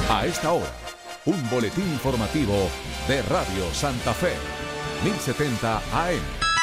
A esta hora, un boletín informativo de Radio Santa Fe, 1070 AM.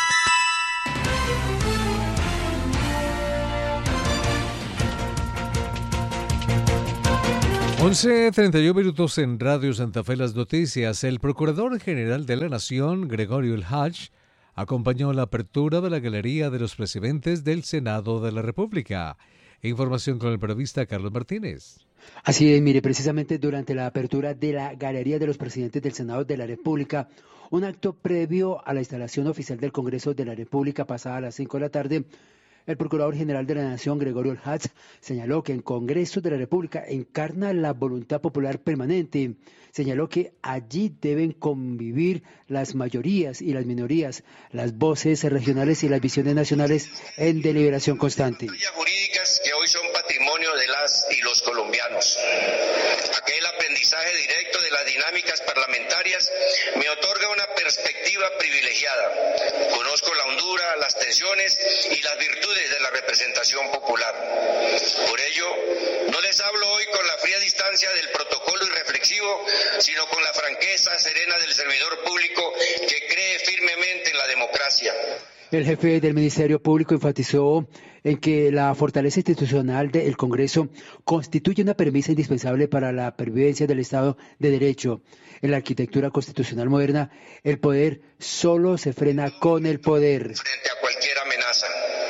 (11:31) en Radio Santa Fe. Las noticias. El Procurador General de la Nación, Gregorio El Hach, acompañó la apertura de la Galería de los Presidentes del Senado de la República. Información con el periodista Carlos Martínez. Así es, mire, precisamente durante la apertura de la Galería de los Presidentes del Senado de la República, un acto previo a la instalación oficial del Congreso de la República pasada a las 5 de la tarde, el Procurador General de la Nación, Gregorio El Hach, señaló que el Congreso de la República encarna la voluntad popular permanente. Señaló que allí deben convivir las mayorías y las minorías, las voces regionales y las visiones nacionales en deliberación constante. Jurídicas que hoy son patrimonio de las y los colombianos. Aquel aprendizaje directo de las dinámicas parlamentarias me otorga una perspectiva privilegiada. Conozco la hondura, las tensiones y las virtudes de la representación popular. Por ello, no les hablo hoy con la fría distancia del protocolo irreflexivo, sino con la franqueza serena del servidor público que cree firmemente en la democracia. El jefe del Ministerio Público enfatizó en que la fortaleza institucional del Congreso constituye una premisa indispensable para la pervivencia del Estado de Derecho. En la arquitectura constitucional moderna, el poder solo se frena con el poder. Frente a cualquier amenaza.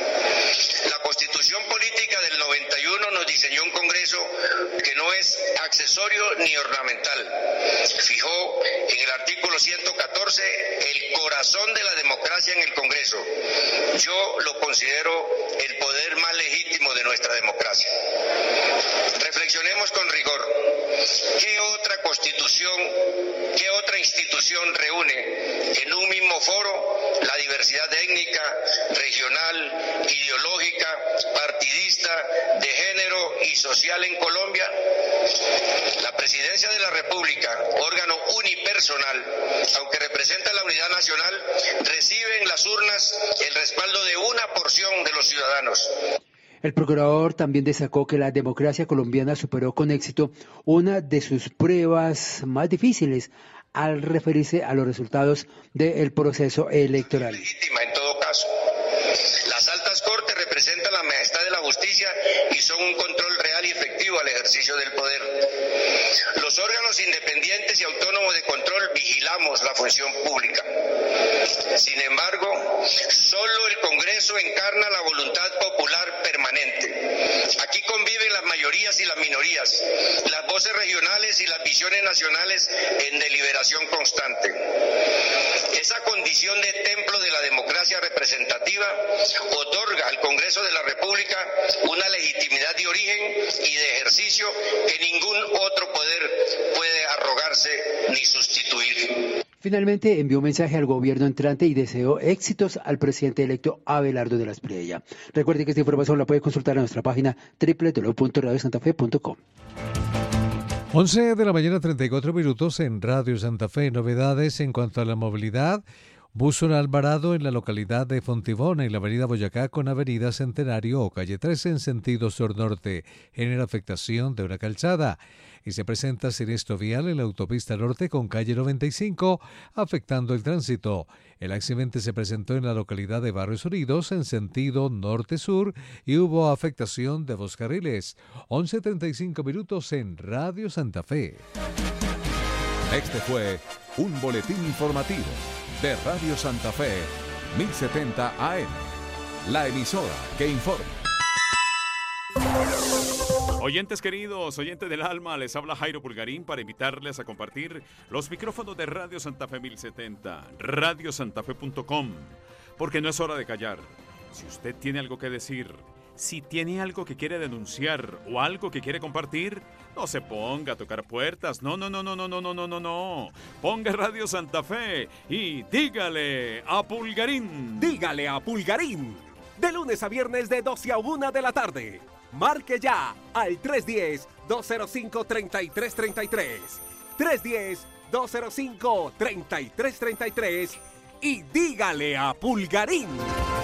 La Constitución Política del 91 nos diseñó un Congreso que no es accesorio ni ornamental. Fijó en el artículo 114 el corazón de la democracia en el Congreso. Yo lo considero el poder más legítimo de nuestra democracia. Reflexionemos con rigor. ¿Qué otra constitución, qué otra institución reúne en un mismo foro la diversidad étnica, regional, ideológica, partidista, de género y social en Colombia? La Presidencia de la República, órgano unipersonal, aunque representa la unidad nacional, recibe en las urnas el respaldo de una porción de los ciudadanos. El procurador también destacó que la democracia colombiana superó con éxito una de sus pruebas más difíciles al referirse a los resultados del proceso electoral. Legítima en todo caso. Las altas cortes representan la majestad de la justicia y son un control real y efectivo al ejercicio del poder. Los órganos independientes y autónomos de control vigilamos la función pública. Sin embargo, solo el Congreso encarna la voluntad popular permanente. Aquí conviven las mayorías y las minorías, las voces regionales y las visiones nacionales en deliberación constante. Esa condición de templo de la democracia representativa otorga al Congreso de la República una legitimidad de origen y de ejercicio que ningún otro poder puede arrogarse ni sustituir. Finalmente envió un mensaje al gobierno entrante y deseó éxitos al presidente electo Abelardo de la Espriella. Recuerde que esta información la puede consultar en nuestra página www.radiosantafe.com. 11:34 en Radio Santa Fe. Novedades en cuanto a la movilidad. Bus Zona Alvarado en la localidad de Fontibón, en la avenida Boyacá con avenida Centenario o calle 13 en sentido sur-norte, genera afectación de una calzada y se presenta siniestro vial en la autopista norte con calle 95, afectando el tránsito. El accidente se presentó en la localidad de Barrios Unidos en sentido norte-sur y hubo afectación de 2 carriles. 11:35 en Radio Santa Fe. Este fue un boletín informativo de Radio Santa Fe, 1070 AM, la emisora que informa. Oyentes queridos, oyentes del alma, les habla Jairo Pulgarín para invitarles a compartir los micrófonos de Radio Santa Fe 1070, radiosantafe.com, porque no es hora de callar. Si usted tiene algo que decir, si tiene algo que quiere denunciar o algo que quiere compartir, no se ponga a tocar puertas. No. Ponga Radio Santa Fe y dígale a Pulgarín. Dígale a Pulgarín. De lunes a viernes de 12 a 1 de la tarde. Marque ya al 310-205-3333. 310-205-3333 y dígale a Pulgarín.